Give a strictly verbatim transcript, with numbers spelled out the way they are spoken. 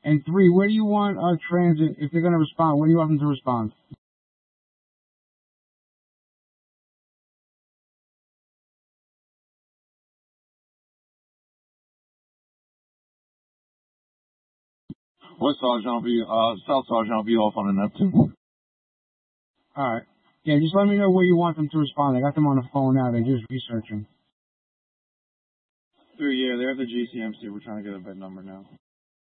And three, where do you want uh, transit, if they're going to respond, where do you want them to respond? West Sergeant V, uh, South Sergeant V off on the Neptune. Alright. Yeah, just let me know where you want them to respond. I got them on the phone now. They're just researching. Three, yeah, they're at the G C M C. We're trying to get a bed number now.